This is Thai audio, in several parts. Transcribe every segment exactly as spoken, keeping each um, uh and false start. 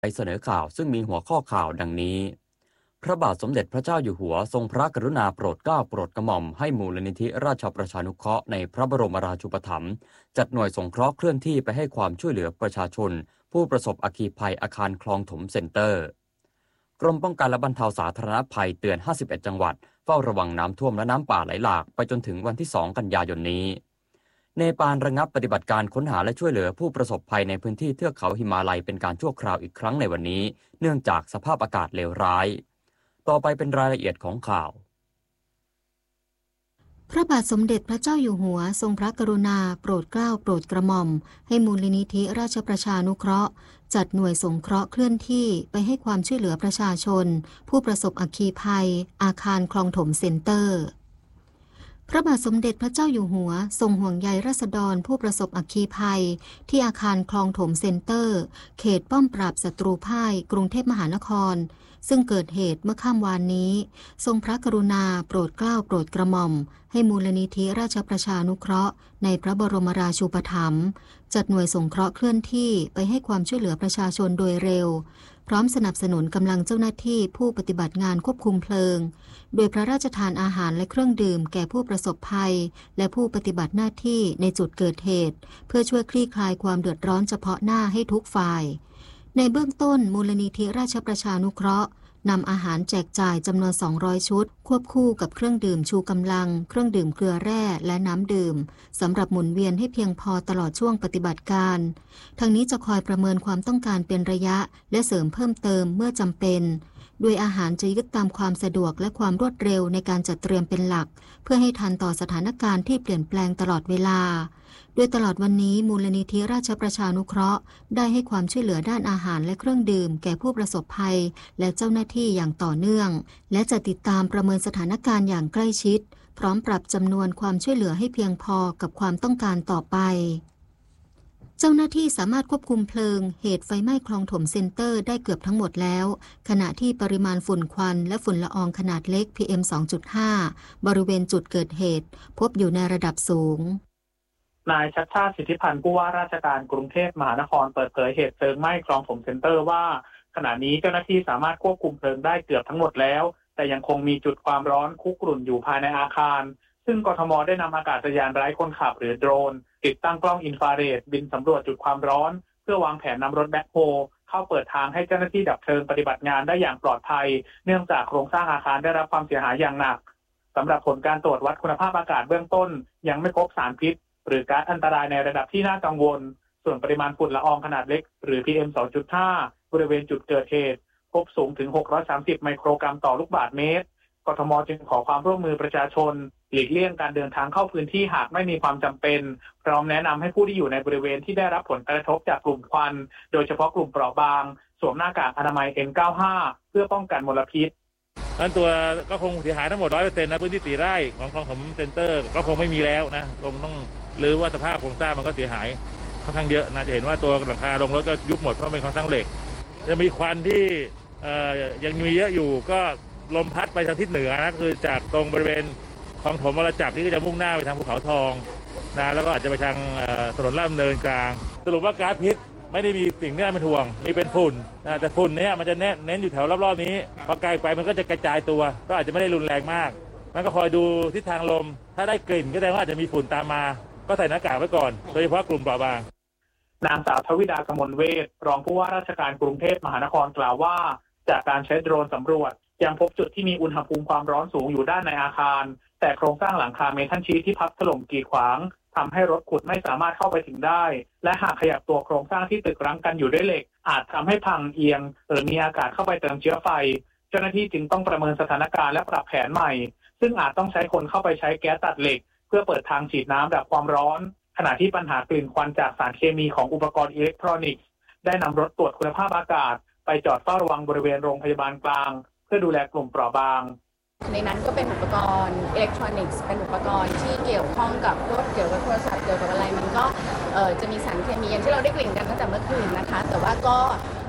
ไปเสนอข่าวซึ่งมีหัวข้อข่าวดังนี้พระบาทสมเด็จพระเจ้าอยู่หัวทรงพระกรุณาโปรดเกล้าโปรดกระหม่อมให้มูลนิธิราชประชานุเคราะห์ในพระบรมราชูปถัมภ์จัดหน่วยสงเคราะห์เคลื่อนที่ไปให้ความช่วยเหลือประชาชนผู้ประสบอัคคีภัยอาคารคลองถมเซ็นเตอร์กรมป้องกันและบรรเทาสาธารณภัยเตือนห้าสิบเอ็ดจังหวัดเฝ้าระวังน้ำท่วมและน้ำป่าไหลหลากไปจนถึงวันที่สองกันยายนนี้เนปาลระงับปฏิบัติการค้นหาและช่วยเหลือผู้ประสบภัยในพื้นที่เทือกเขาหิมาลัยเป็นการชั่วคราวอีกครั้งในวันนี้เนื่องจากสภาพอากาศเลวร้ายต่อไปเป็นรายละเอียดของข่าวพระบาทสมเด็จพระเจ้าอยู่หัวทรงพระกรุณาโปรดเกล้าโปรดกระหม่อมให้มูลนิธิราชประชานุเคราะห์จัดหน่วยสงเคราะห์เคลื่อนที่ไปให้ความช่วยเหลือประชาชนผู้ประสบอัคคีภัยอาคารคลองถมเซ็นเตอร์พระบาทสมเด็จพระเจ้าอยู่หัวทรงห่วงใยราษฎรผู้ประสบอัคคีภัยที่อาคารคลองถมเซ็นเตอร์เขตป้อมปราบศัตรูพ่ายกรุงเทพมหานครซึ่งเกิดเหตุเมื่อค่ำวานนี้ทรงพระกรุณาโปรดเกล้าโปรดกระหม่อมให้มูลนิธิราชประชานุเคราะห์ในพระบรมราชูปถัมภ์จัดหน่วยสงเคราะห์เคลื่อนที่ไปให้ความช่วยเหลือประชาชนโดยเร็วพร้อมสนับสนุนกำลังเจ้าหน้าที่ผู้ปฏิบัติงานควบคุมเพลิงโดยพระราชทานอาหารและเครื่องดื่มแก่ผู้ประสบภัยและผู้ปฏิบัติหน้าที่ในจุดเกิดเหตุเพื่อช่วยคลี่คลายความเดือดร้อนเฉพาะหน้าให้ทุกฝ่ายในเบื้องต้นมูลนิธิราชประชานุเคราะห์นำอาหารแจกจ่ายจำนวนสองร้อยชุดควบคู่กับเครื่องดื่มชูกำลังเครื่องดื่มเกลือแร่และน้ำดื่มสำหรับหมุนเวียนให้เพียงพอตลอดช่วงปฏิบัติการทั้งนี้จะคอยประเมินความต้องการเป็นระยะและเสริมเพิ่มเติมเมื่อจำเป็นโดยอาหารจะยึดตามความสะดวกและความรวดเร็วในการจัดเตรียมเป็นหลักเพื่อให้ทันต่อสถานการณ์ที่เปลี่ยนแปลงตลอดเวลาโดยตลอดวันนี้มูลนิธิราชประชานุเคราะห์ได้ให้ความช่วยเหลือด้านอาหารและเครื่องดื่มแก่ผู้ประสบภัยและเจ้าหน้าที่อย่างต่อเนื่องและจะติดตามประเมินสถานการณ์อย่างใกล้ชิดพร้อมปรับจำนวนความช่วยเหลือให้เพียงพอกับความต้องการต่อไปเจ้าหน้าที่สามารถควบคุมเพลิงเหตุไฟไหม้คลองถมเซ็นเตอร์ได้เกือบทั้งหมดแล้วขณะที่ปริมาณฝุ่นควันและฝุ่นละอองขนาดเล็ก พี เอ็ม สองจุดห้า บริเวณจุดเกิดเหตุพบอยู่ในระดับสูงนายชัชชาติสิทธิพันธ์ผู้ว่าราชการกรุงเทพมหานครเปิดเผยเหตุเพลิงไหม้คลองถมเซ็นเตอร์ว่าขณะนี้เจ้าหน้าที่สามารถควบคุมเพลิงได้เกือบทั้งหมดแล้วแต่ยังคงมีจุดความร้อนคุกรุ่นอยู่ภายในอาคารซึ่งกทมได้นำอากาศยานไร้คนขับหรือโดรนติดตั้งกล้องอินฟราเรดบินสำรวจจุดความร้อนเพื่อวางแผนนำรถแบ็คโฮเข้าเปิดทางให้เจ้าหน้าที่ดับเพลิงปฏิบัติงานได้อย่างปลอดภัยเนื่องจากโครงสร้างอาคารได้รับความเสียหายอย่างหนักสำหรับผลการตรวจวัดคุณภาพอากาศเบื้องต้นยังไม่พบสารพิษหรือก๊าซอันตรายในระดับที่น่ากังวลส่วนปริมาณฝุ่นละอองขนาดเล็กหรือ พี เอ็ม สองจุดห้า บริเวณจุดเกิดเหตุพบสูงถึงหกร้อยสามสิบไมโครกรัมต่อลูกบาศก์เมตรกทมจึงขอความร่วมมือประชาชนหลีกเลี่ยงการเดินทางเข้าพื้นที่หากไม่มีความจำเป็นพร้อมแนะนำให้ผู้ที่อยู่ในบริเวณที่ได้รับผลกระทบจากกลุ่มควันโดยเฉพาะกลุ่มเปราะบางสวมหน้ากากอนามัย เอ็น เก้าสิบห้า เพื่อป้องกันมลพิษนั่นตัวก็คงเสียหายทั้งหมด ร้อยเปอร์เซ็นต์ นะพื้นที่สี่ไร่ของคลองถมเซ็นเตอร์ก็คงไม่มีแล้วนะคงต้องหรือว่าสภาพโครงสร้างมันก็เสียหายค่อนข้างเยอะนะจะเห็นว่าตัวหลังคาลงรถก็ยุบหมดเพราะเป็นโครงสร้างเหล็กจะมีควันที่ยังมีเยอะอยู่ก็ลมพัดไปทางทิศเหนือนะคือจากตรงบริเวณคลองถมวรจักรที่ก็จะมุ่งหน้าไปทางภูเขาทองนะแล้วก็อาจจะไปทางถนนลาดดำเนินกลางสรุปว่าก๊าซพิษไม่ได้มีสิ่งที่น่าเป็นห่วงมีเป็นฝุ่นนะแต่ฝุ่นเนี้ยมันจะเน้นอยู่แถวรอบๆนี้พอไกลไปมันก็จะกระจายตัวก็อาจจะไม่ได้รุนแรงมากมันก็คอยดูทิศทางลมถ้าได้กลิ่นก็แสดงว่าอาจจะมีฝุ่นตามมาก็ใส่หน้ากากไว้ก่อนโดยเฉพาะกลุ่มเปราะบางนางสาวทวิดากมลเวชรองผู้ว่าราชการกรุงเทพมหานครกล่าวว่าจากการใช้โดรนสำรวจยังพบจุดที่มีอุณหภูมิความร้อนสูงอยู่ด้านในอาคารแต่โครงสร้างหลังคาเมทัลชีทที่พับถล่มกีดขวางทำให้รถขุดไม่สามารถเข้าไปถึงได้และหากขยับตัวโครงสร้างที่ตึกรั้งกันอยู่ด้วยเหล็กอาจทำให้พังเอียงหรือมีอากาศเข้าไปเติมเชื้อไฟเจ้าหน้าที่จึงต้องประเมินสถานการณ์และปรับแผนใหม่ซึ่งอาจต้องใช้คนเข้าไปใช้แก๊สตัดเหล็กเพื่อเปิดทางฉีดน้ำดับความร้อนขณะที่ปัญหากลิ่นควันจากสารเคมีของอุปกรณ์อิเล็กทรอนิกส์ได้นำรถตรวจคุณภาพอากาศไปจอดเฝ้าระวังบริเวณโรงพยาบาลกลางเพื่อดูแลกลุ่มเปราะบางในนั้นก็เป็นอุปกรณ์อิเล็กทรอนิกส์เป็นอุปกรณ์ที่เกี่ยวข้องกับรถเกี่ยวกับโทรศัพท์เกี่ยวกับอะไรมันก็จะมีสารเคมีอย่างที่เราได้กลิ่นกันตั้งแต่เมื่อคืนนะคะแต่ว่าก็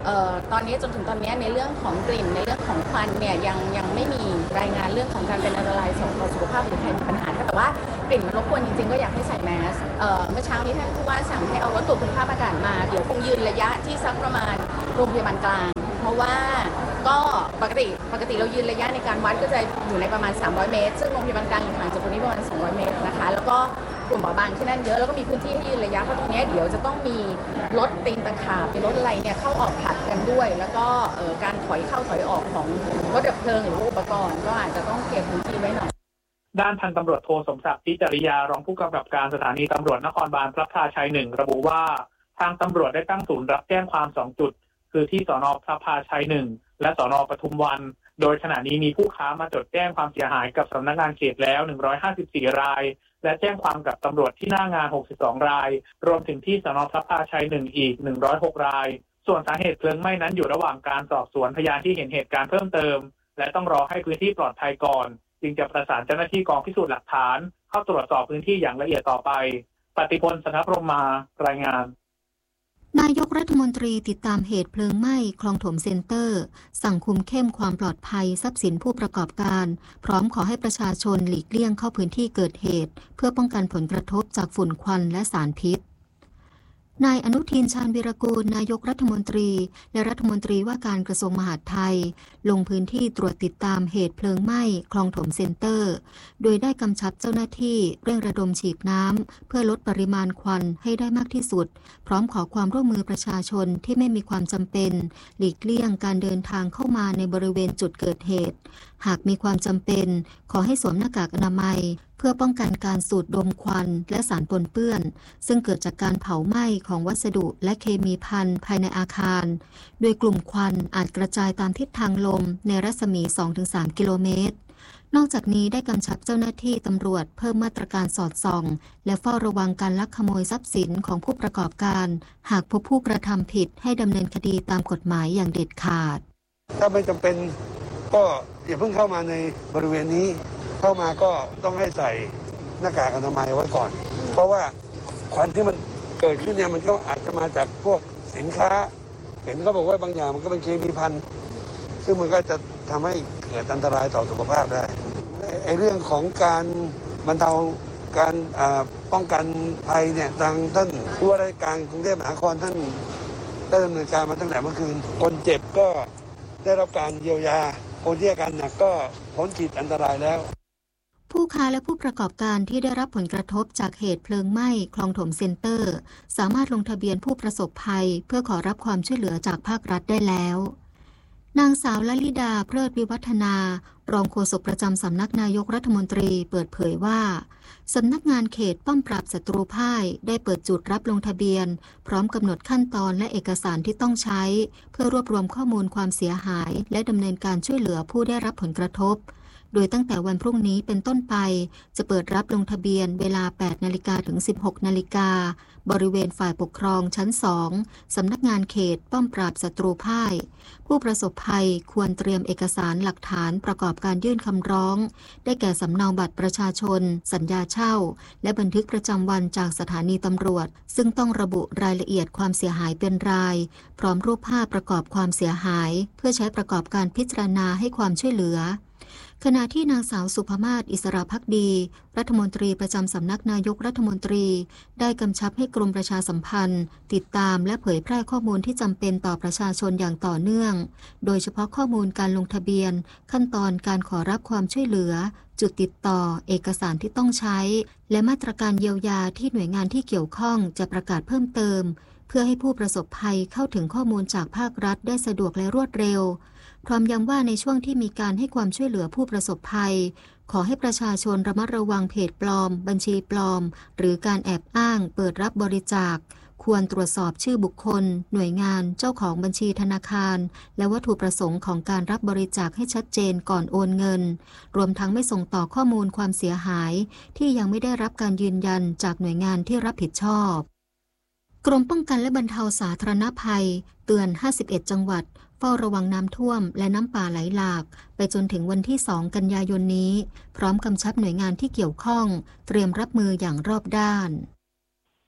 เอ่อตอนนี้จนถึงตอนนี้ในเรื่องของกลิ่นในเรื่องของควันเนี่ยยังยังไม่มีรายงานเรื่องของการเป็นอันตรายต่อสุขภาพหรือใครมีปัญหาแต่ว่ากลิ่นมันรบกวนจริงๆก็อยากให้ใส่แมสเอ่อเมื่อเช้านี้ท่านผู้ว่าสั่งให้เอารถตรวจคุณภาพอากาศมาเดี๋ยวคงยืนระยะที่สักประมาณโรงพยาบาลกลางเพราะว่าก็ปกติปกติเรายืนระยะในการวัดก็จะอยู่ในประมาณสามร้อยเมตรซึ่งโรงพยาบาลกลางอยู่ห่างจากตรงนี้ประมาณสองร้อยเมตรนะคะแล้วก็กลุ่มเบาบางที่นั่นเยอะแล้วก็มีพื้นที่ให้ยืนระยะเพราะตรงนี้เดี๋ยวจะต้องมีรถตีนตะขาบเป็นรถอะไรเนี่ยเข้าออกผลัดกันด้วยแล้วก็การถอยเข้าถอยออกของรถดับเพลิงหรืออุปกรณ์ก็อาจจะต้องเก็บพื้นที่ไว้หน่อยด้านพันตำรวจโทสมศักดิ์พิจริยารองผู้กำกับการสถานีตำรวจนครบาลพระพลาชัยหนึ่งระบุว่าทางตำรวจได้ตั้งศูนย์รับแจ้งความสองจุดคือที่สน.พระพลาชัยหนึ่งและสน.ปทุมวันโดยขณะนี้มีผู้ค้ามาจดแจ้งความเสียหายกับสำนักงานเขตแล้วหนึ่งร้อยห้าสิบสี่รายและแจ้งความกับตำรวจที่หน้างานหกสิบสองรายรวมถึงที่สน.พระพลาชัยหนึ่งอีกหนึ่งร้อยหกรายส่วนสาเหตุเพลิงไหม้นั้นอยู่ระหว่างการสอบสวนพยานที่เห็นเหตุการณ์เพิ่มเติมและต้องรอให้พื้นที่ปลอดภัยก่อนจึงจะประสานเจ้าหน้าที่กองพิสูจน์หลักฐานเข้าตรวจสอบพื้นที่อย่างละเอียดต่อไปปฏิพล สนพรหมารายงานนายกรัฐมนตรีติดตามเหตุเพลิงไหม้คลองถมเซ็นเตอร์สั่งคุมเข้มความปลอดภัยทรัพย์สินผู้ประกอบการพร้อมขอให้ประชาชนหลีกเลี่ยงเข้าพื้นที่เกิดเหตุเพื่อป้องกันผลกระทบจากฝุ่นควันและสารพิษนายอนุทินชาญวีรกูลนายกรัฐมนตรีและรัฐมนตรีว่าการกระทรวงมหาดไทยลงพื้นที่ตรวจติดตามเหตุเพลิงไหม้คลองถมเซ็นเตอร์โดยได้กำชับเจ้าหน้าที่เร่งระดมฉีดน้ำเพื่อลดปริมาณควันให้ได้มากที่สุดพร้อมขอความร่วมมือประชาชนที่ไม่มีความจำเป็นหลีกเลี่ยงการเดินทางเข้ามาในบริเวณจุดเกิดเหตุหากมีความจำเป็นขอให้สวมหน้ากากอนามัยเพื่อป้องกันการสูดดมควันและสารปนเปื้อนซึ่งเกิดจากการเผาไหม้ของวัสดุและเคมีภัณฑ์ภายในอาคารโดยกลุ่มควันอาจกระจายตามทิศทางลมในรัศมี สองถึงสาม กิโลเมตรนอกจากนี้ได้กำชับเจ้าหน้าที่ตำรวจเพิ่มมาตรการสอดส่องและเฝ้าระวังการลักขโมยทรัพย์สินของผู้ประกอบการหากพบผู้กระทำผิดให้ดำเนินคดีตามกฎหมายอย่างเด็ดขาดถ้าไม่จำเป็นก็อย่าเพิ่งเข้ามาในบริเวณนี้เข้ามาก็ต้องให้ใส่หน้ากากอนามัยไว้ก่อนเพราะว่าควันที่มันเกิดขึ้นเนี่ยมันก็อาจจะมาจากพวกสินค้าเห็นเขาบอกว่าบางอย่างมันก็เป็นเคมีภัณฑ์ซึ่งมันก็จะทำให้เกิดอันตรายต่อสุขภาพได้ไอ้เรื่องของการบรรเทาการป้องกันภัยเนี่ยทางท่านผู้ว่าราชการกรุงเทพมหานครท่านได้ดำเนินการมาตั้งแต่เมื่อคืนคนเจ็บก็ได้รับการเยียวยาคนที่อาการหนักก็พ้นขีดอันตรายแล้วผู้ค้าและผู้ประกอบการที่ได้รับผลกระทบจากเหตุเพลิงไหม้คลองถมเซ็นเตอร์สามารถลงทะเบียนผู้ประสบภัยเพื่อขอรับความช่วยเหลือจากภาครัฐได้แล้วนางสาวลลิดาเพลิดวิวัฒนารองโฆษกประจำสำนักนายกรัฐมนตรีเปิดเผยว่าสำนักงานเขตป้อมปราบศัตรูพ่ายได้เปิดจุดรับลงทะเบียนพร้อมกำหนดขั้นตอนและเอกสารที่ต้องใช้เพื่อรวบรวมข้อมูลความเสียหายและดำเนินการช่วยเหลือผู้ได้รับผลกระทบโดยตั้งแต่วันพรุ่งนี้เป็นต้นไปจะเปิดรับลงทะเบียนเวลา แปดนาฬิกา ถึง สิบหกนาฬิกาบริเวณฝ่ายปกครองชั้นสองสำนักงานเขตป้อมปราบศัตรูพ่ายผู้ประสบภัยควรเตรียมเอกสารหลักฐานประกอบการยื่นคำร้องได้แก่สำเนาบัตรประชาชนสัญญาเช่าและบันทึกประจำวันจากสถานีตำรวจซึ่งต้องระบุรายละเอียดความเสียหายเป็นรายพร้อมรูปภาพประกอบความเสียหายเพื่อใช้ประกอบการพิจารณาให้ความช่วยเหลือขณะที่นางสาวสุภมาศอิสระภักดีรัฐมนตรีประจำสำนักนายกรัฐมนตรีได้กำชับให้กรมประชาสัมพันธ์ติดตามและเผยแพร่ข้อมูลที่จำเป็นต่อประชาชนอย่างต่อเนื่องโดยเฉพาะข้อมูลการลงทะเบียนขั้นตอนการขอรับความช่วยเหลือจุดติดต่อเอกสารที่ต้องใช้และมาตรการเยียวยาที่หน่วยงานที่เกี่ยวข้องจะประกาศเพิ่มเติมเพื่อให้ผู้ประสบภัยเข้าถึงข้อมูลจากภาครัฐได้สะดวกและรวดเร็วพร้อมย้ำว่าในช่วงที่มีการให้ความช่วยเหลือผู้ประสบภัยขอให้ประชาชนระมัดระวังเพจปลอมบัญชีปลอมหรือการแอบอ้างเปิดรับบริจาคควรตรวจสอบชื่อบุคคลหน่วยงานเจ้าของบัญชีธนาคารและวัตถุประสงค์ของการรับบริจาคให้ชัดเจนก่อนโอนเงินรวมทั้งไม่ส่งต่อข้อมูลความเสียหายที่ยังไม่ได้รับการยืนยันจากหน่วยงานที่รับผิดชอบกรมป้องกันและบรรเทาสาธารณภัยเตือนห้าสิบเอ็ดจังหวัดเฝ้าระวังน้ำท่วมและน้ำป่าไหลหลากไปจนถึงวันที่สองกันยายนนี้พร้อมกำชับหน่วยงานที่เกี่ยวข้องเตรียมรับมืออย่างรอบด้าน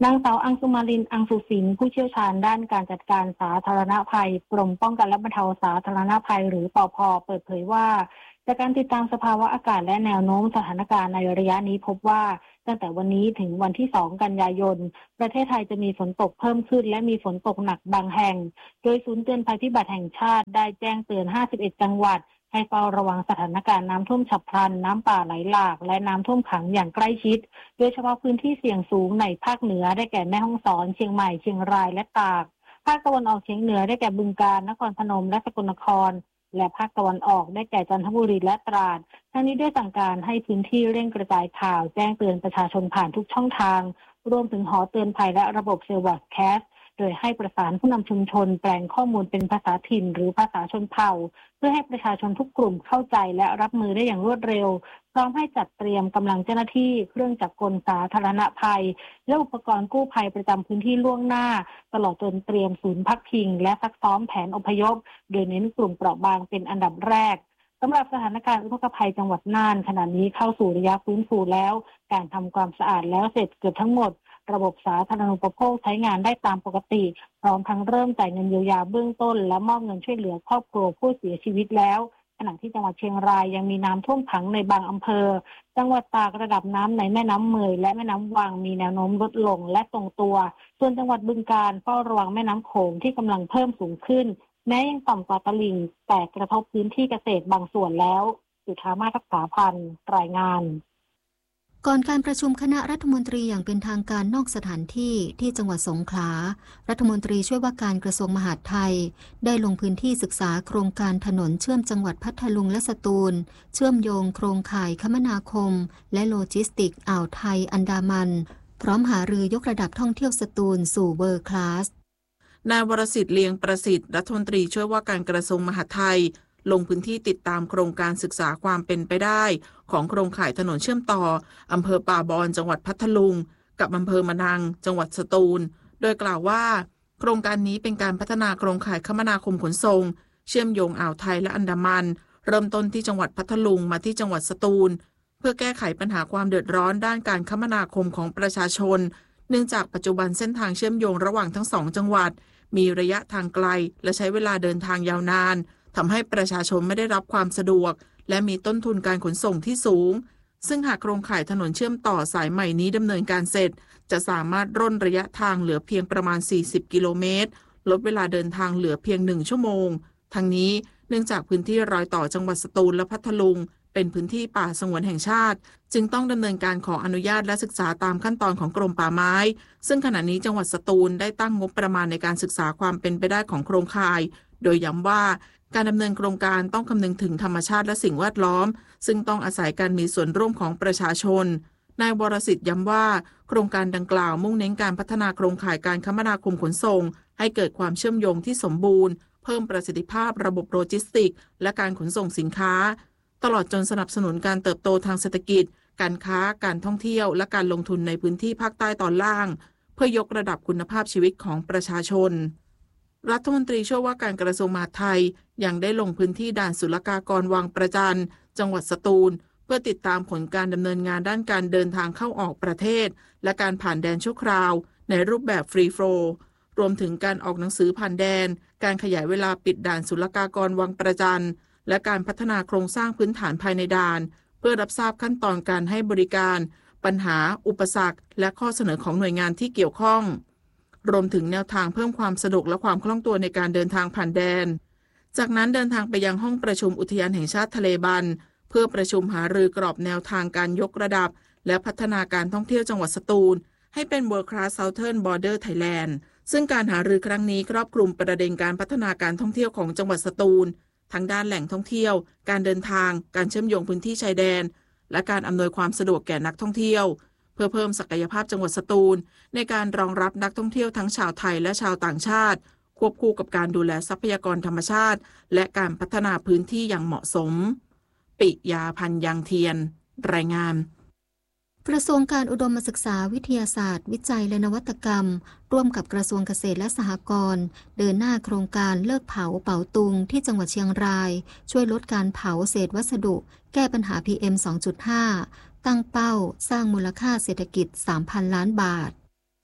นางสาวอังสุมาลินอังสุสินผู้เชี่ยวชาญด้านการจัดการสาธารณภัยกรมป้องกันและบรรเทาสาธารณภัยหรือปภ.เปิดเผยว่าจากการติดตามสภาวะอากาศและแนวโน้มสถานการณ์ในระยะนี้พบว่าตั้งแต่วันนี้ถึงวันที่สองกันยายนประเทศไทยจะมีฝนตกเพิ่มขึ้นและมีฝนตกหนักบางแห่งโดยศูนย์เตือนภัยพิบัติแห่งชาติได้แจ้งเตือนห้าสิบเอ็ดจังหวัดให้เฝ้าระวังสถานการณ์น้ำท่วมฉับพลันน้ำป่าไหลหลากและน้ำท่วมขังอย่างใกล้ชิดโดยเฉพาะพื้นที่เสี่ยงสูงในภาคเหนือได้แก่แม่ฮ่องสอนเชียงใหม่เชียงรายและตากภาคตะวันออกเฉียงเหนือได้แก่บึงกาฬนครพนมและสกลนครและภาคตะวันออกได้แก่จันทบุรีและตราดทั้งนี้ได้สั่งการให้พื้นที่เร่งกระจายข่าวแจ้งเตือนประชาชนผ่านทุกช่องทางรวมถึงหอเตือนภัยและระบบเซลล์วอร์แคสโดยให้ประสานผู้นำชุมชนแปลงข้อมูลเป็นภาษาถิ่นหรือภาษาชนเผ่าเพื่อให้ประชาชนทุกกลุ่มเข้าใจและรับมือได้อย่างรวดเร็วพร้อมให้จัดเตรียมกำลังเจ้าหน้าที่เครื่องจักรกลสาธารณภัยและอุปกรณ์กู้ภัยประจำพื้นที่ล่วงหน้าตลอดจนเตรียมศูนย์พักพิงและซักซ้อมแผนอพยพโดยเน้นกลุ่มเปราะบางเป็นอันดับแรกสำหรับสถานการณ์อุทกภัยจังหวัดน่านขณะนี้เข้าสู่ระยะฟื้นฟูแล้วการทำความสะอาดแล้วเสร็จเกือบทั้งหมดระบบสาธารณูปโภคใช้งานได้ตามปกติพร้อมทั้งเริ่มจ่ายเงินเยียวยาเบื้องต้นและมอบเงินช่วยเหลือครอบครัวผู้เสียชีวิตแล้วขณะที่จังหวัดเชียงรายยังมีน้ำท่วมขังในบางอำเภอจังหวัดตากระดับน้ำในแม่น้ำเมยและแม่น้ำวังมีแนวโน้มลดลงและทรงตัวส่วนจังหวัดบึงกาฬเฝ้าระวังแม่น้ำโขงที่กำลังเพิ่มสูงขึ้นแม้ยังต่ำกว่าตลิ่งแต่กระทบพื้นที่เกษตรบางส่วนแล้วจุฑามาศ รักษาพันธ์รายงานก่อนการประชุมคณะรัฐมนตรีอย่างเป็นทางการนอกสถานที่ที่จังหวัดสงขลารัฐมนตรีช่วยว่าการกระทรวงมหาดไทยได้ลงพื้นที่ศึกษาโครงการถนนเชื่อมจังหวัดพัทลุงและสตูลเชื่อมโยงโครงข่ายคมนาคมและโลจิสติกอ่าวไทยอันดามันพร้อมหารือยกระดับท่องเที่ยวสตูลสู่เวิลด์คลาสนายวรสิทธิ์เลียงประสิทธิ์รัฐมนตรีช่วยว่าการกระทรวงมหาดไทยลงพื้นที่ติดตามโครงการศึกษาความเป็นไปได้ของโครงข่ายถนนเชื่อมต่ออำเภอป่าบอนจังหวัดพัทลุงกับอำเภอมะนังจังหวัดสตูลโดยกล่าวว่าโครงการนี้เป็นการพัฒนาโครงข่ายคมนาคมขนส่งเชื่อมโยงอ่าวไทยและอันดามันเริ่มต้นที่จังหวัดพัทลุงมาที่จังหวัดสตูลเพื่อแก้ไขปัญหาความเดือดร้อนด้านการคมนาคมของประชาชนเนื่องจากปัจจุบันเส้นทางเชื่อมโยงระหว่างทั้งสองจังหวัดมีระยะทางไกลและใช้เวลาเดินทางยาวนานทำให้ประชาชนไม่ได้รับความสะดวกและมีต้นทุนการขนส่งที่สูงซึ่งหากโครงข่ายถนนเชื่อมต่อสายใหม่นี้ดำเนินการเสร็จจะสามารถร่นระยะทางเหลือเพียงประมาณสี่สิบกิโลเมตรลดเวลาเดินทางเหลือเพียงหนึ่งชั่วโมงทั้งนี้เนื่องจากพื้นที่รอยต่อจังหวัดสตูลและพัทลุงเป็นพื้นที่ป่าสงวนแห่งชาติจึงต้องดำเนินการขออนุญาตและศึกษาตามขั้นตอนของกรมป่าไม้ซึ่งขณะนี้จังหวัดสตูลได้ตั้งงบประมาณในการศึกษาความเป็นไปได้ของโครงข่ายโดยย้ำว่าการดำเนินโครงการต้องคำนึงถึงธรรมชาติและสิ่งแวดล้อมซึ่งต้องอาศัยการมีส่วนร่วมของประชาชนนายวรสิทธิ์ย้ำว่าโครงการดังกล่าวมุ่งเน้นการพัฒนาโครงข่ายการคมนาคมขนส่งให้เกิดความเชื่อมโยงที่สมบูรณ์เพิ่มประสิทธิภาพระบบโลจิสติกส์และการขนส่งสินค้าตลอดจนสนับสนุนการเติบโตทางเศรษฐกิจการค้าการท่องเที่ยวและการลงทุนในพื้นที่ภาคใต้ตอนล่างเพื่อยกระดับคุณภาพชีวิตของประชาชนรัฐมนตรีช่วยว่าการกระทรวงมหาดไทยยังได้ลงพื้นที่ด่านศุลกากรวังประจันจังหวัดสตูลเพื่อติดตามผลการดำเนินงานด้านการเดินทางเข้าออกประเทศและการผ่านแดนชั่วคราวในรูปแบบฟรีโฟลว์รวมถึงการออกหนังสือผ่านแดนการขยายเวลาปิดด่านศุลกากรวังประจันและการพัฒนาโครงสร้างพื้นฐานภายในด่านเพื่อรับทราบขั้นตอนการให้บริการปัญหาอุปสรรคและข้อเสนอของหน่วยงานที่เกี่ยวข้องรวมถึงแนวทางเพิ่มความสะดวกและความคล่องตัวในการเดินทางผ่านแดนจากนั้นเดินทางไปยังห้องประชุมอุทยานแห่งชาติทะเลบันเพื่อประชุมหารือกรอบแนวทางการยกระดับและพัฒนาการท่องเที่ยวจังหวัดสตูลให้เป็น World Class Southern Border Thailand ซึ่งการหารือครั้งนี้ครอบคลุมประเด็นการพัฒนาการท่องเที่ยวของจังหวัดสตูลทั้งด้านแหล่งท่องเที่ยวการเดินทางการเชื่อมโยงพื้นที่ชายแดนและการอำนวยความสะดวกแก่นักท่องเที่ยวเพื่อเพิ่มศักยภาพจังหวัดสตูลในการรองรับนักท่องเที่ยวทั้งชาวไทยและชาวต่างชาติควบคู่กับการดูแลทรัพยากรธรรมชาติและการพัฒนาพื้นที่อย่างเหมาะสมปิยาพันธ์ยังเทียนรายงานกระทรวงการอุดมศึกษาวิทยาศาสตร์วิจัยและนวัตกรรมร่วมกับกระทรวงเกษตรและสหกรณ์เดินหน้าโครงการเลิกเผาเป๋าตุงที่จังหวัดเชียงรายช่วยลดการเผาเศษวัสดุแก้ปัญหา พี เอ็ม สองจุดห้า ตั้งเป้าสร้างมูลค่าเศรษฐกิจ สามพัน ล้านบาท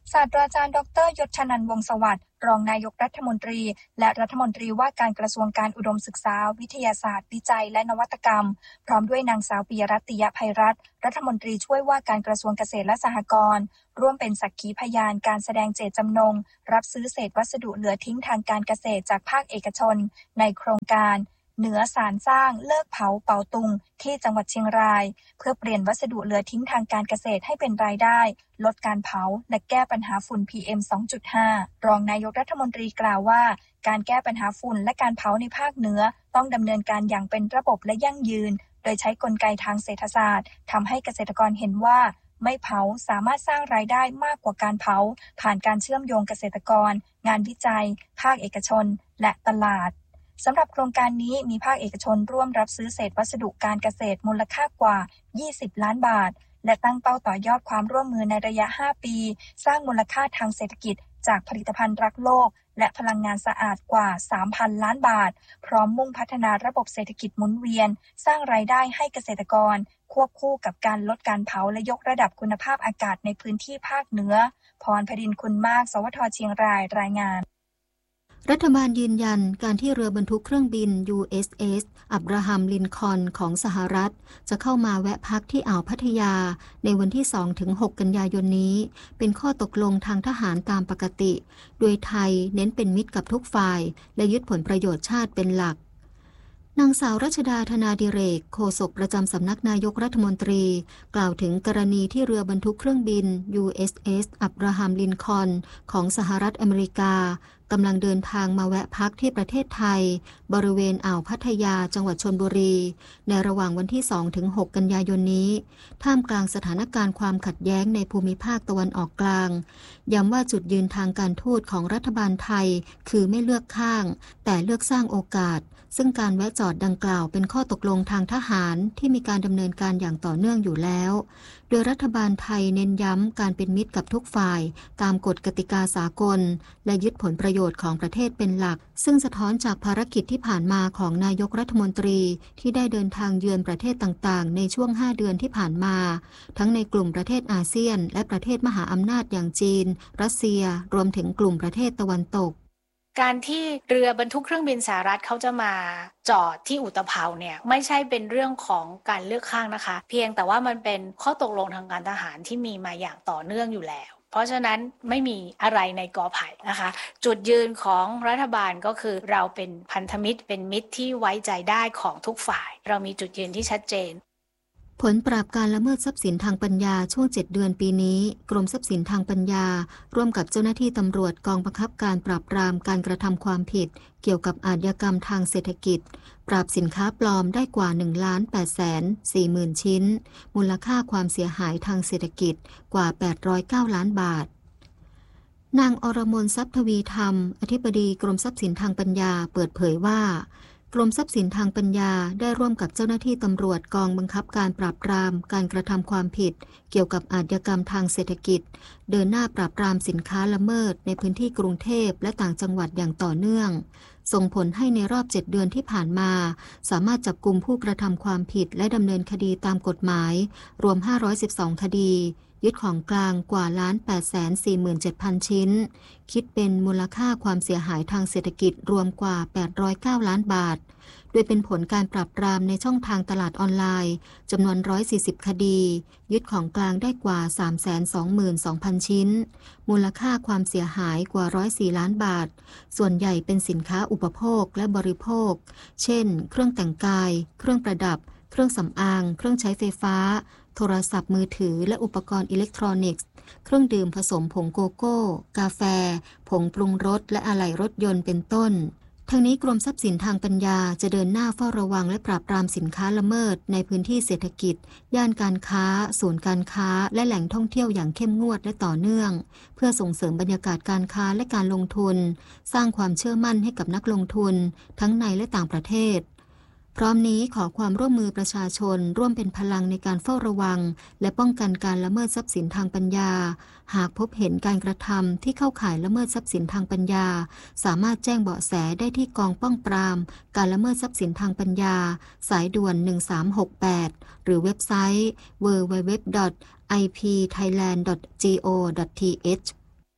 ศาสตราจารย์ดรยศชนันท์วงศ์สวัสดิ์รองนายกรัฐมนตรีและรัฐมนตรีว่าการกระทรวงการอุดมศึกษาวิทยาศาสตร์วิจัยและนวัตกรรมพร้อมด้วยนางสาวปิยรัตน์ ติยไพรัตน์รัฐมนตรีช่วยว่าการกระทรวงเกษตรและสหกรณ์ร่วมเป็นสักขีพยานการแสดงเจตจำนงรับซื้อเศษวัสดุเหลือทิ้งทางการเกษตรจากภาคเอกชนในโครงการเหนือสารสร้างเลิกเผาเป่าตุงที่จังหวัดเชียงรายเพื่อเปลี่ยนวัสดุเหลือทิ้งทางการเกษตรให้เป็นรายได้ลดการเผาและแก้ปัญหาฝุ่น พี เอ็ม สองจุดห้า รองนายกรัฐมนตรีกล่าวว่าการแก้ปัญหาฝุ่นและการเผาในภาคเหนือต้องดำเนินการอย่างเป็นระบบและยั่งยืนโดยใช้กลไกทางเศรษฐศาสตร์ทำให้เกษตรกรเห็นว่าไม่เผาสามารถสร้างรายได้มากกว่าการเผาผ่านการเชื่อมโยงเกษตรกรงานวิจัยภาคเอกชนและตลาดสำหรับโครงการนี้มีภาคเอกชนร่วมรับซื้อเศษวัสดุการเกษตรมูลค่ากว่ายี่สิบล้านบาทและตั้งเป้าต่อยอดความร่วมมือในระยะห้าปีสร้างมูลค่าทางเศรษฐกิจจากผลิตภัณฑ์รักโลกและพลังงานสะอาดกว่า สามพัน ล้านบาทพร้อมมุ่งพัฒนาระบบเศรษฐกิจหมุนเวียนสร้างรายได้ให้เกษตรกรควบคู่กับการลดการเผาและยกระดับคุณภาพอากาศในพื้นที่ภาคเหนือพรพดินคุณมากสวทเชียงรายรายงานรัฐบาลยืนยันการที่เรือบรรทุกเครื่องบิน ยู เอส เอส อับราฮัม ลินคอล์นของสหรัฐจะเข้ามาแวะพักที่อ่าวพัทยาในวันที่ สองถึงหก กันยายนนี้เป็นข้อตกลงทางทหารตามปกติโดยไทยเน้นเป็นมิตรกับทุกฝ่ายและยึดผลประโยชน์ชาติเป็นหลักนางสาวรัชดาธนาดิเรกโฆษกประจำสำนักนายกรัฐมนตรีกล่าวถึงกรณีที่เรือบรรทุกเครื่องบิน ยู เอส เอส อับราฮัม ลินคอล์นของสหรัฐอเมริกากำลังเดินทางมาแวะพักที่ประเทศไทยบริเวณอ่าวพัทยาจังหวัดชลบุรีในระหว่างวันที่ สองถึงหก กันยายนนี้ท่ามกลางสถานการณ์ความขัดแย้งในภูมิภาคตะวันออกกลางย้ำว่าจุดยืนทางการทูตของรัฐบาลไทยคือไม่เลือกข้างแต่เลือกสร้างโอกาสซึ่งการแวะจอดดังกล่าวเป็นข้อตกลงทางทหารที่มีการดำเนินการอย่างต่อเนื่องอยู่แล้วโดยรัฐบาลไทยเน้นย้ำการเป็นมิตรกับทุกฝ่ายตามกฎกติกาสากลและยึดผลประโยชน์ของประเทศเป็นหลักซึ่งสะท้อนจากภารกิจที่ผ่านมาของนายกรัฐมนตรีที่ได้เดินทางเยือนประเทศต่างๆในช่วงห้าเดือนที่ผ่านมาทั้งในกลุ่มประเทศอาเซียนและประเทศมหาอำนาจอย่างจีนรัสเซียรวมถึงกลุ่มประเทศตะวันตกการที่เรือบรรทุกเครื่องบินสหรัฐเขาจะมาจอดที่อุตภาวเนี่ยไม่ใช่เป็นเรื่องของการเลือกข้างนะคะเพียงแต่ว่ามันเป็นข้อตกลงทางการทหารที่มีมาอย่างต่อเนื่องอยู่แล้วเพราะฉะนั้นไม่มีอะไรในกอไผ่นะคะจุดยืนของรัฐบาลก็คือเราเป็นพันธมิตรเป็นมิตรที่ไว้ใจได้ของทุกฝ่ายเรามีจุดยืนที่ชัดเจนผลปราบการละเมิดทรัพย์สินทางปัญญาช่วงเจ็ดเดือนปีนี้กรมทรัพย์สินทางปัญญาร่วมกับเจ้าหน้าที่ตำรวจกองบังคับการปราบปรามการกระทำความผิดเกี่ยวกับอาชญากรรมทางเศรษฐกิจปราบสินค้าปลอมได้กว่า หนึ่งล้านแปดแสนสี่หมื่น ชิ้นมูลค่าความเสียหายทางเศรษฐกิจกว่าแปดร้อยเก้าล้านบาทนางอรมนทรัพย์ทวีธรรมอธิบดีกรมทรัพย์สินทางปัญญาเปิดเผยว่ากรมทรัพย์สินทางปัญญาได้ร่วมกับเจ้าหน้าที่ตำรวจกองบังคับการปราบปรามการกระทำความผิดเกี่ยวกับอาชญากรรมทางเศรษฐกิจเดินหน้าปราบปรามสินค้าละเมิดในพื้นที่กรุงเทพและต่างจังหวัดอย่างต่อเนื่องส่งผลให้ในรอบเจ็ดเดือนที่ผ่านมาสามารถจับกุมผู้กระทำความผิดและดำเนินคดีตามกฎหมายรวมห้าร้อยสิบสองคดียึดของกลางกว่าล้านแปดแสนสี่หมื่นเจ็ดพันชิ้นคิดเป็นมูลค่าความเสียหายทางเศรษฐกิจรวมกว่าแปดร้อยเก้าล้านบาทโดยเป็นผลการปราบปรามในช่องทางตลาดออนไลน์จำนวนหนึ่งร้อยสี่สิบคดียึดของกลางได้กว่า สามแสนสองหมื่นสองพัน ชิ้นมูลค่าความเสียหายกว่าหนึ่งร้อยสี่ล้านบาทส่วนใหญ่เป็นสินค้าอุปโภคและบริโภคเช่นเครื่องแต่งกายเครื่องประดับเครื่องสำอางเครื่องใช้ไฟฟ้าโทรศัพท์มือถือและอุปกรณ์อิเล็กทรอนิกส์เครื่องดื่มผสมผงโกโก้กาแฟผงปรุงรสและอะไหล่รถยนต์เป็นต้นทั้งนี้กรมทรัพย์สินทางปัญญาจะเดินหน้าเฝ้าระวังและปราบปรามสินค้าละเมิดในพื้นที่เศรษฐกิจย่านการค้าศูนย์การค้าและแหล่งท่องเที่ยวอย่างเข้มงวดและต่อเนื่องเพื่อส่งเสริมบรรยากาศการค้าและการลงทุนสร้างความเชื่อมั่นให้กับนักลงทุนทั้งในและต่างประเทศพร้อมนี้ขอความร่วมมือประชาชนร่วมเป็นพลังในการเฝ้าระวังและป้องกันการละเมิดทรัพย์สินทางปัญญาหากพบเห็นการกระทำที่เข้าข่ายละเมิดทรัพย์สินทางปัญญาสามารถแจ้งเบาะแสได้ที่กองป้องปรามการละเมิดทรัพย์สินทางปัญญาสายด่วนหนึ่งสามหกแปดหรือเว็บไซต์ ดับเบิลยู ดับเบิลยู ดับเบิลยู ดอท ไอ พี ไทยแลนด์ ดอท จี โอ ดอท ที เอช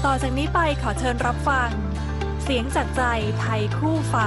ต่อจากนี้ไปขอเชิญรับฟังเสียงจากใจไทยคู่ฟ้า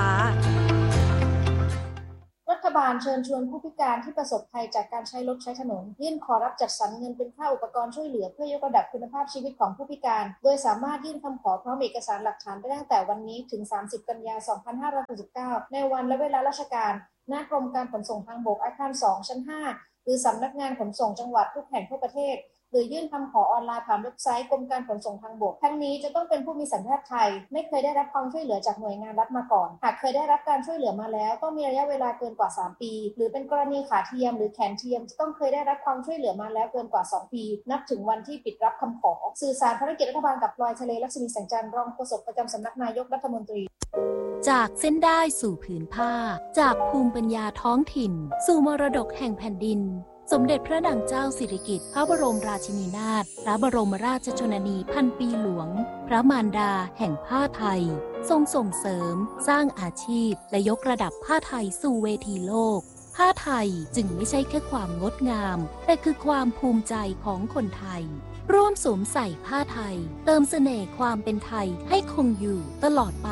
รัฐบาลเชิญชวนผู้พิการที่ประสบภัยจากการใช้รถใช้ถนนยื่นขอรับจัดสรรเงินเป็นค่าอุปกรณ์ช่วยเหลือเพื่อยกระดับคุณภาพชีวิตของผู้พิการโดยสามารถยื่นคำขอพร้อมเอกสารหลักฐานได้ตั้งแต่วันนี้ถึงสามสิบกันยายนสองพันห้าร้อยหกสิบเก้าในวันและเวลาราชการณกรมการขนส่งทางบกอาคารสองชั้นห้าหรือสำนักงานขนส่งจังหวัดทุกแห่งทั่วประเทศหรือยื่นคำขอออนไลน์ผ่านเว็บไซต์กรมการขนส่งทางบกทั้งนี้จะต้องเป็นผู้มีสัญชาติไทยไม่เคยได้รับความช่วยเหลือจากหน่วยงานรัฐมาก่อนหากเคยได้รับการช่วยเหลือมาแล้วต้องมีระยะเวลาเกินกว่าสามปีหรือเป็นกรณีขาเทียมหรือแขนเทียมจะต้องเคยได้รับความช่วยเหลือมาแล้วเกินกว่าสองปีนับถึงวันที่ปิดรับคำขอสื่อสารภารกิจรัฐบาลกับพลอยทะเลลักษมีแสงจันทร์รองโฆษกประจำสำนักนายกรัฐมนตรีจากเส้นได้สู่ผืนผ้าจากภูมิปัญญาท้องถิ่นสู่มรดกแห่งแผ่นดินสมเด็จพระนางเจ้าสิริกิติ์พระบรมราชินีนาถพระบรมราชชนนีพันปีหลวงพระมารดาแห่งผ้าไทยทรงส่งเสริมสร้างอาชีพและยกระดับผ้าไทยสู่เวทีโลกผ้าไทยจึงไม่ใช่แค่ความงดงามแต่คือความภูมิใจของคนไทยร่วมสวมใส่ผ้าไทยเติมเสน่ห์ความเป็นไทยให้คงอยู่ตลอดไป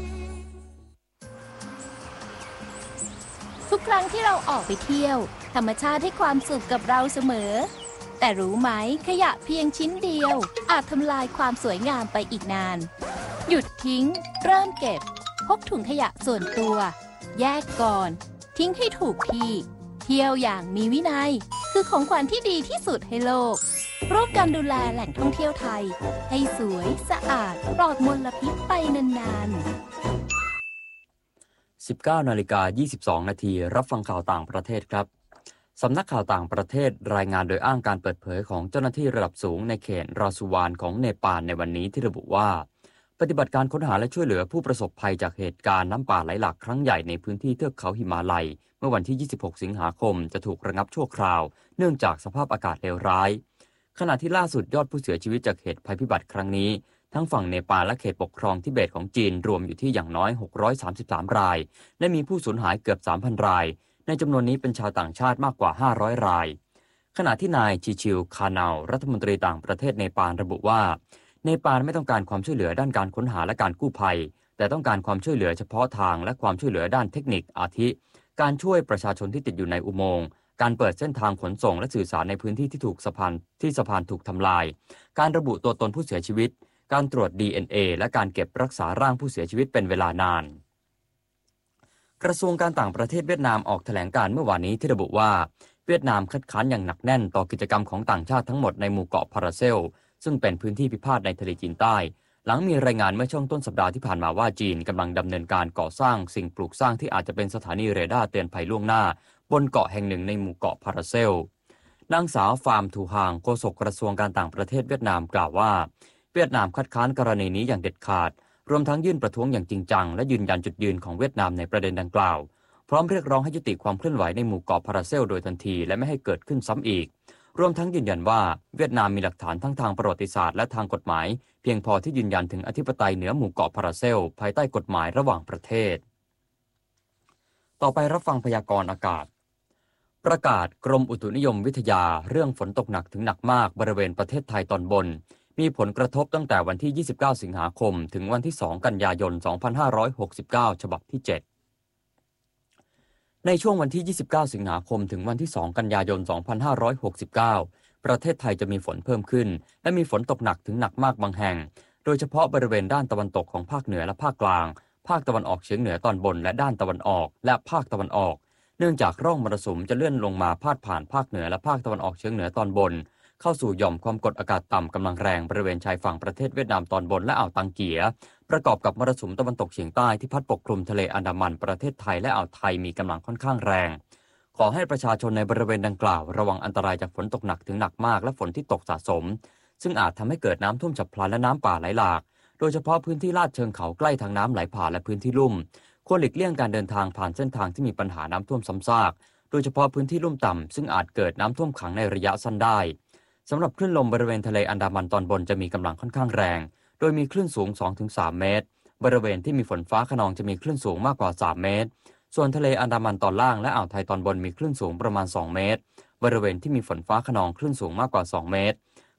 ทุกครั้งที่เราออกไปเที่ยวธรรมชาติให้ความสุขกับเราเสมอแต่รู้ไหมขยะเพียงชิ้นเดียวอาจทำลายความสวยงามไปอีกนานหยุดทิ้งเริ่มเก็บพกถุงขยะส่วนตัวแยกก่อนทิ้งให้ถูกที่เที่ยวอย่างมีวินัยคือของขวัญที่ดีที่สุดให้โลกร่วมกันดูแลแหล่งท่องเที่ยวไทยให้สวยสะอาดปลอดมลพิษไปนานๆสิบเก้านาฬิกายี่สิบสองนาทีรับฟังข่าวต่างประเทศครับสำนักข่าวต่างประเทศรายงานโดยอ้างการเปิดเผยของเจ้าหน้าที่ระดับสูงในเขตราซูวานของเนปาลในวันนี้ที่ระบุว่าปฏิบัติการค้นหาและช่วยเหลือผู้ประสบภัยจากเหตุการณ์น้ำป่าไหลหลากครั้งใหญ่ในพื้นที่เทือกเขาหิมาลัยเมื่อวันที่ยี่สิบหกสิงหาคมจะถูกระงับชั่วคราวเนื่องจากสภาพอากาศเลวร้ายขณะที่ล่าสุดยอดผู้เสียชีวิตจากเหตุภัยพิบัติครั้งนี้ทั้งฝั่งเนปาลและเขตปกครองทิเบตของจีนรวมอยู่ที่อย่างน้อยหกร้อยสามสิบสามรายและมีผู้สูญหายเกือบ สามพัน รายในจำนวนนี้เป็นชาวต่างชาติมากกว่าห้าร้อยรายขณะที่นายชิชิลคานาลรัฐมนตรีต่างประเทศเนปาลระบุว่าเนปาลไม่ต้องการความช่วยเหลือด้านการค้นหาและการกู้ภัยแต่ต้องการความช่วยเหลือเฉพาะทางและความช่วยเหลือด้านเทคนิคอาทิการช่วยประชาชนที่ติดอยู่ในอุโมงค์การเปิดเส้นทางขนส่งและสื่อสารในพื้นที่ที่ถูกสะพานที่สะพานถูกทำลายการระบุตัวตนผู้เสียชีวิตการตรวจ ดี เอ็น เอ และการเก็บรักษาร่างผู้เสียชีวิตเป็นเวลานานกระทรวงการต่างประเทศเวียดนามออกแถลงการเมื่อวานนี้ที่ระบุว่าเวียดนามคัดค้านอย่างหนักแน่นต่อกิจกรรมของต่างชาติทั้งหมดในหมู่เกาะพาราเซลซึ่งเป็นพื้นที่พิพาทในทะเลจีนใต้หลังมีรายงานเมื่อช่วงต้นสัปดาห์ที่ผ่านมาว่าจีนกำลังดำเนินการก่อสร้างสิ่งปลูกสร้างที่อาจจะเป็นสถานีเรดาร์เตือนภัยล่วงหน้าบนเกาะแห่งหนึ่งในหมู่เกาะพาราเซลนางสาวฟาร์มทูฮางโฆษกกระทรวงการต่างประเทศเวียดนามกล่าวว่าเวียดนามคัดค้านกรณีนี้อย่างเด็ดขาดรวมทั้งยื่นประท้วงอย่างจริงจังและยืนยันจุดยืนของเวียดนามในประเด็นดังกล่าวพร้อมเรียกร้องให้ยุติความเคลื่อนไหวในหมู่เกาะพาราเซลโดยทันทีและไม่ให้เกิดขึ้นซ้ำอีกรวมทั้งยืนยันว่าเวียดนามมีหลักฐานทั้งทางประวัติศาสตร์และทางกฎหมายเพียงพอที่ยืนยันถึงอธิปไตยเหนือหมู่เกาะพาราเซลภายใต้กฎหมายระหว่างประเทศต่อไปรับฟังพยากรณ์อากาศประกาศกรมอุตุนิยมวิทยาเรื่องฝนตกหนักถึงหนักมากบริเวณประเทศไทยตอนบนมีผลกระทบตั้งแต่วันที่ยี่สิบเก้าสิงหาคมถึงวันที่สองกันยายนสองพันห้าร้อยหกสิบเก้าฉบับที่เจ็ดในช่วงวันที่ยี่สิบเก้าสิงหาคมถึงวันที่สองกันยายนสองพันห้าร้อยหกสิบเก้าประเทศไทยจะมีฝนเพิ่มขึ้นและมีฝนตกหนักถึงหนักมากบางแห่งโดยเฉพาะบริเวณด้านตะวันตกของภาคเหนือและภาคกลางภาคตะวันออกเฉียงเหนือตอนบนและด้านตะวันออกและภาคตะวันออกเนื่องจากร่องมรสุมจะเลื่อนลงมาพาดผ่านภาคเหนือและภาคตะวันออกเฉียงเหนือตอนบนเข้าสู่หย่อมความกดอากาศต่ำกำลังแรงบริเวณชายฝั่งประเทศเวียดนามตอนบนและอ่าวตังเกียประกอบกับมรสุมตะวันตกเฉียงใต้ที่พัดปกคลุมทะเลอันดามันประเทศไทยและอ่าวไทยมีกำลังค่อนข้างแรงขอให้ประชาชนในบริเวณดังกล่าวระวังอันตรายจากฝนตกหนักถึงหนักมากและฝนที่ตกสะสมซึ่งอาจทำให้เกิดน้ำท่วมฉับพลันและน้ำป่าไหลหลากโดยเฉพาะพื้นที่ลาดเชิงเขาใกล้ทางน้ำไหลผ่านและพื้นที่ลุ่มควรหลีกเลี่ยงการเดินทางผ่านเส้นทางที่มีปัญหาน้ำท่วมซ้ำซากโดยเฉพาะพื้นที่ลุ่มต่ำซึ่งอาจเกิดน้ำท่วมขังในระยะสั้นได้สำหรับคลื่นลมบริเวณทะเลอันดามันตอนบนจะมีกำลังค่อนข้างแรงโดยมีคลื่นสูง สองถึงสาม เมตรบริเวณที่มีฝนฟ้าคะนองจะมีคลื่นสูงมากกว่าสามเมตรส่วนทะเลอันดามันตอนล่างและอ่าวไทยตอนบนมีคลื่นสูงประมาณสองเมตรบริเวณที่มีฝนฟ้าคะนองคลื่นสูงมากกว่าสองเมตร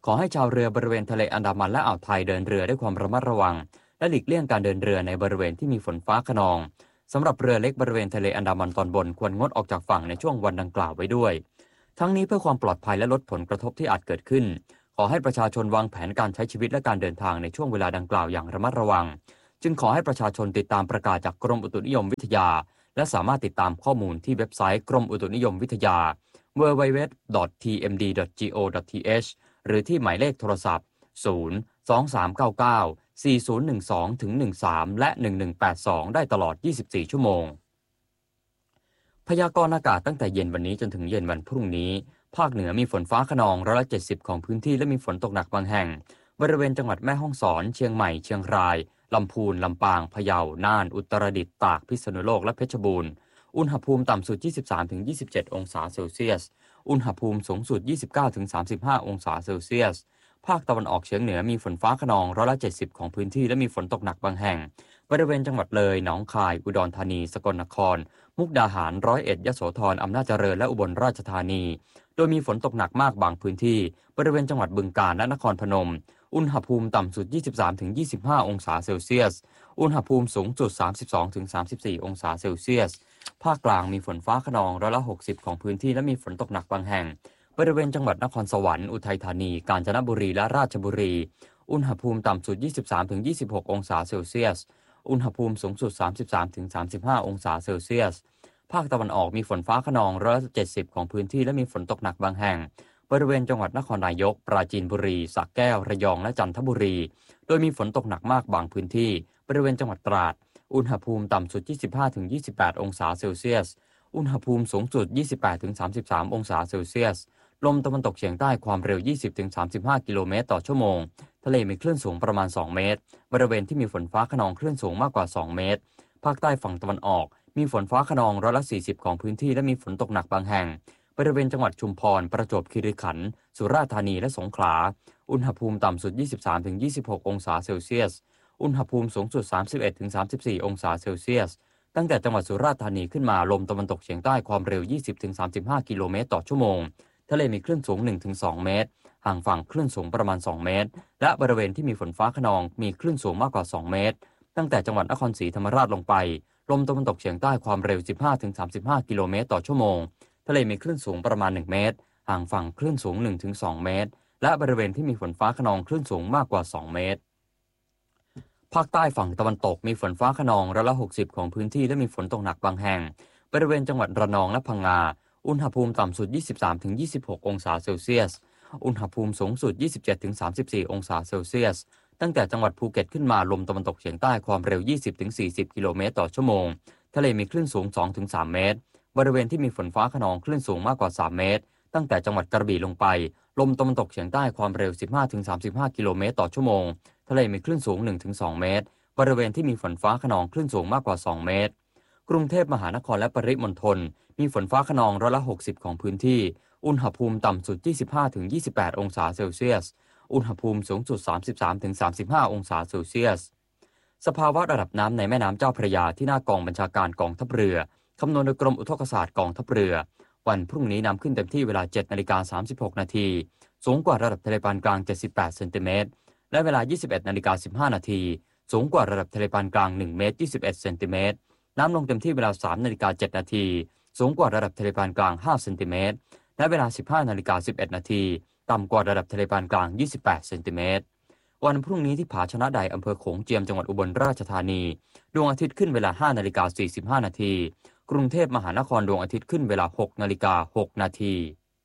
ขอให้ชาวเรือบริเวณทะเลอันดามันและอ่าวไทยเดินเรือด้วยความระมัดระวังและหลีกเลี่ยงการเดินเรือในบริเวณที่มีฝนฟ้าคะนองสำหรับเรือเล็กบริเวณทะเลอันดามันตอนบนควรงดออกจากฝั่งในช่วงวันดังกล่าวไว้ด้วยทั้งนี้เพื่อความปลอดภัยและลดผลกระทบที่อาจเกิดขึ้นขอให้ประชาชนวางแผนการใช้ชีวิตและการเดินทางในช่วงเวลาดังกล่าวอย่างระมัดระวังจึงขอให้ประชาชนติดตามประกาศจากกรมอุตุนิยมวิทยาและสามารถติดตามข้อมูลที่เว็บไซต์กรมอุตุนิยมวิทยา ดับเบิลยู ดับเบิลยู ดับเบิลยู ดอท ที เอ็ม ดี ดอท จี โอ ดอท ที เอช หรือที่หมายเลขโทรศัพท์ ศูนย์ สอง สาม เก้า เก้า สี่ ศูนย์ หนึ่ง สอง หนึ่ง สาม และ หนึ่ง หนึ่ง แปด สอง ได้ตลอด ยี่สิบสี่ ชั่วโมงพยากรณ์อากาศตั้งแต่เย็นวันนี้จนถึงเย็นวันพรุ่งนี้ภาคเหนือมีฝนฟ้าคะนองร้อยละเจ็ดสิบของพื้นที่และมีฝนตกหนักบางแห่งบริเวณจังหวัดแม่ฮ่องสอนเชียงใหม่เชียงรายลำพูนลำปางพะเยาน่านอุตรดิตถ์ตากพิษณุโลกและเพชรบูรณ์อุณหภูมิต่ำสุด ยี่สิบสามถึงยี่สิบเจ็ด องศาเซลเซียสอุณหภูมิสูงสุด ยี่สิบเก้าถึงสามสิบห้า องศาเซลเซียสภาคตะวันออกเฉียงเหนือมีฝนฟ้าคะนองร้อยละเจ็ดสิบของพื้นที่และมีฝนตกหนักบางแห่งบริเวณจังหวัดเลยหนองคายอุดรธานีสกลนครมุกดาหารร้อยเอ็ดยโสธรอำนาจเจริญและอุบลราชธานีโดยมีฝนตกหนักมากบางพื้นที่บริเวณจังหวัดบึงกาฬและนครพนมอุณหภูมิต่ำสุด ยี่สิบสามถึงยี่สิบห้า องศาเซลเซียสอุณหภูมิสูงสุด สามสิบสองถึงสามสิบสี่ องศาเซลเซียสภาคกลางมีฝนฟ้าคะนองร้อยละหกสิบของพื้นที่และมีฝนตกหนักบางแห่งบริเวณจังหวัดนครสวรรค์อุทัยธานีกาญจนบุรีและราชบุรีอุณหภูมิต่ำสุด ยี่สิบสามถึงยี่สิบหก องศาเซลเซียสอุณหภูมิสูงสุด สามสิบสามถึงสามสิบห้า องศาเซลเซียสภาคตะวันออกมีฝนฟ้าคะนองร้อยละเจ็ดสิบของพื้นที่และมีฝนตกหนักบางแห่งบริเวณจังหวัดนครนายกปราจีนบุรีสระแก้วระยองและจันทบุรีโดยมีฝนตกหนักมากบางพื้นที่บริเวณจังหวัดตราดอุณหภูมิต่ำสุด ยี่สิบห้าถึงยี่สิบแปด องศาเซลเซียสอุณหภูมิสูงสุด ยี่สิบแปดถึงสามสิบสาม องศาเซลเซียสลมตะวันตกเฉียงใต้ความเร็ว ยี่สิบถึงสามสิบห้า กิโลเมตรต่อชั่วโมงทะเลมีคลื่นสูงประมาณสองเมตรบริเวณที่มีฝนฟ้าคะนองคลื่นสูงมากกว่าสองเมตรภาคใต้ฝั่งตะวันออกมีฝนฟ้าคะนองร้อยละสี่สิบของพื้นที่และมีฝนตกหนักบางแห่งบริเวณจังหวัดชุมพรประจวบคีรีขันธ์สุราษฎร์ธานีและสงขลาอุณหภูมิต่ำสุด ยี่สิบสามถึงยี่สิบหก องศาเซลเซียสอุณหภูมิสูงสุด สามสิบเอ็ดถึงสามสิบสี่ องศาเซลเซียสตั้งแต่จังหวัดสุราษฎร์ธานีขึ้นมาลมตะวันตกเฉียงใต้ความเร็ว ยี่สิบถึงสามสิบห้า กิโลเมตรต่อชั่วโมงทะเลมีคลื่นสูง หนึ่งถึงสอง เมตรห่างฝั่งคลื่นสูงประมาณสองเมตรและบริเวณที่มีฝนฟ้าคะนองมีคลื่นสูงมากกว่าสองเมตรตั้งแต่จังหวัดนครศรีธรรมราชลงไปลมตะวันตกเฉียงใต้ความเร็ว สิบห้าถึงสามสิบห้า กิโลเมตรต่อชั่วโมงทะเลมีคลื่นสูงประมาณหนึ่งเมตรห่างฝั่งคลื่นสูง หนึ่งถึงสอง เมตรและบริเวณที่มีฝนฟ้าคะนองคลื่นสูงมากกว่าสองเมตรภาคใต้ฝั่งตะวันตกมีฝนฟ้าคะนองร้อยละหกสิบของพื้นที่และมีฝนตกหนักบางแห่งบริเวณจังหวัดระนองและพังงาอุณหภูมิต่ำสุด ยี่สิบสามถึงยี่สิบหก องศาเซลเซียสอุณหภูมิสูงสุด ยี่สิบเจ็ดถึงสามสิบสี่ องศาเซลเซียสตั้งแต่จังหวัดภูเก็ตขึ้นมาลมตะวันตกเฉียงใต้ความเร็ว ยี่สิบถึงสี่สิบ กิโลเมตรต่อชั่วโมงทะเลมีคลื่นสูง สองถึงสาม เมตรบริเวณที่มีฝนฟ้าคะนองคลื่นสูงมากกว่าสามเมตรตั้งแต่จังหวัดกระบี่ลงไปลมตะวันตกเฉียงใต้ความเร็ว สิบห้าถึงสามสิบห้า กิโลเมตรต่อชั่วโมงทะเลมีคลื่นสูง หนึ่งถึงสอง เมตรบริเวณที่มีฝนฟ้าคะนองคลื่นสูงมากกว่าสองเมตรกรุงเทพมหานครและปริมณฑลมีฝนฟ้าคะนองร้อยละหกสิบของพื้นที่อุณหภูมิต่ำสุด ยี่สิบห้าถึงยี่สิบแปด องศาเซลเซียสอุณหภูมิสูงสุด สามสิบสามถึงสามสิบห้า องศาเซลเซียสสภาวะระดับน้ำในแม่น้ำเจ้าพระยาที่หน้ากองบัญชาการกองทัพเรือคำนวณโดยกรมอุทกศาสตร์กองทัพเรือวันพรุ่งนี้น้ำขึ้นเต็มที่เวลา เจ็ดนาฬิกาสามสิบหก นาทีสูงกว่าระดับทะเลปานกลางเจ็ดสิบแปดเซนติเมตรและเวลา ยี่สิบเอ็ดนาฬิกาสิบห้า นาทีสูงกว่าระดับทะเลปานกลางหนึ่งเมตรยี่สิบเอ็ดเซนติเมตรน้ำลงเต็มที่เวลา สามนาฬิกาเจ็ด นาทีสูงกว่าระดับทะเลปานกลางห้าเซนติเมตรและเวลา สิบห้านาฬิกาสิบเอ็ด นาทีต่ำกว่าระดับทะเลปานกลางยี่สิบแปดเซนติเมตรวันพรุ่งนี้ที่ผาชนะใดอำเภอโขงเจียมจังหวัดอุบลราชธานีดวงอาทิตย์ขึ้นเวลา ห้านาฬิกาสี่สิบห้า นาทีกรุงเทพมหานครดวงอาทิตย์ขึ้นเวลา หกนาฬิกาหก นาที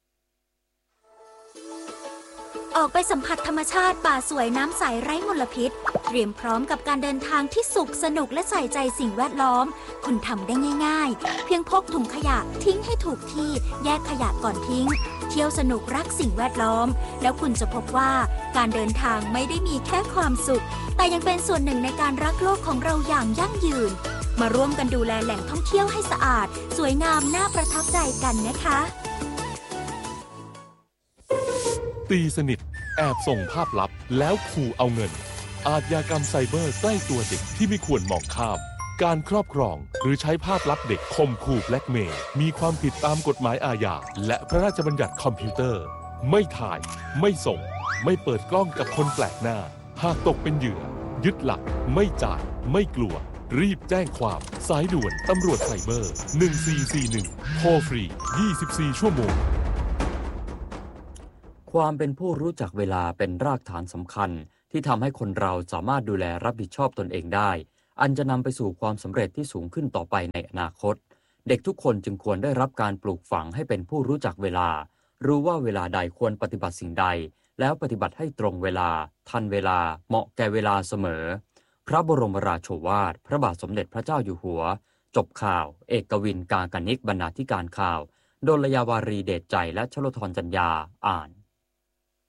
ออกไปสัมผัสธรรมชาติป่าสวยน้ำใสไร้มลพิษเตรียมพร้อมกับการเดินทางที่สุขสนุกและใส่ใจสิ่งแวดล้อมคุณทำได้ง่ายๆเพียงพกถุงขยะทิ้งให้ถูกที่แยกขยะก่อนทิ้งเที่ยวสนุกรักสิ่งแวดล้อมแล้วคุณจะพบว่าการเดินทางไม่ได้มีแค่ความสุขแต่ยังเป็นส่วนหนึ่งในการรักโลกของเราอย่างยั่งยืนมาร่วมกันดูแลแหล่งท่องเที่ยวให้สะอาดสวยงามน่าประทับใจกันนะคะตีสนิทแอบส่งภาพลับแล้วขู่เอาเงินอาชญากรรมไซเบอร์ใกล้ตัวเด็กที่ไม่ควรมองข้ามการครอบครองหรือใช้ภาพลับเด็กข่มขู่แบล็กเมย์มีความผิดตามกฎหมายอาญาและพระราชบัญญัติคอมพิวเตอร์ไม่ถ่ายไม่ส่งไม่เปิดกล้องกับคนแปลกหน้าหากตกเป็นเหยื่อยึดหลักไม่จ่ายไม่กลัวรีบแจ้งความสายด่วนตำรวจไซเบอร์หนึ่งสี่สี่หนึ่งโทรฟรียี่สิบสี่ชั่วโมงความเป็นผู้รู้จักเวลาเป็นรากฐานสำคัญที่ทำให้คนเราสามารถดูแลรับผิดชอบตนเองได้อันจะนำไปสู่ความสำเร็จที่สูงขึ้นต่อไปในอนาคตเด็กทุกคนจึงควรได้รับการปลูกฝังให้เป็นผู้รู้จักเวลารู้ว่าเวลาใดควรปฏิบัติสิ่งใดแล้วปฏิบัติให้ตรงเวลาทันเวลาเหมาะแก่เวลาเสมอพระบรมราโชวาทพระบาทสมเด็จพระเจ้าอยู่หัวจบข่าวเอกวิน กากนิกบรรณาธิการข่าวโดลยาวารีเดชใจและชลธรจัญญาอ่าน